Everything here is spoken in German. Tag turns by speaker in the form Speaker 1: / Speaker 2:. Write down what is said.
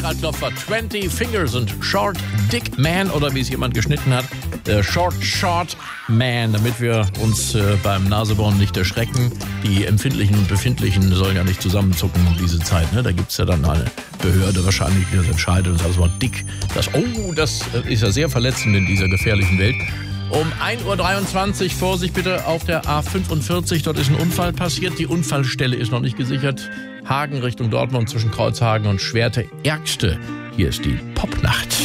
Speaker 1: Generalklopfer 20 Fingers und Short Dick Man oder wie es jemand geschnitten hat, Short Man, damit wir uns beim Nasebohren nicht erschrecken. Die Empfindlichen und Befindlichen sollen ja nicht zusammenzucken um diese Zeit. Ne? Da gibt es ja dann eine Behörde wahrscheinlich, die das entscheidet und sagt, das Wort dick. Das ist ja sehr verletzend in dieser gefährlichen Welt. Um 1.23 Uhr, Vorsicht bitte, auf der A45, dort ist ein Unfall passiert. Die Unfallstelle ist noch nicht gesichert. Hagen Richtung Dortmund zwischen Kreuzhagen und Schwerte-Ergste. Hier ist die Popnacht.